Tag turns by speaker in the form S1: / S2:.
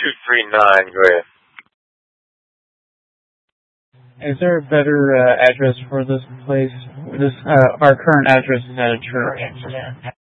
S1: 239, go ahead.
S2: Is there a better address for this place? Our current address is at a church.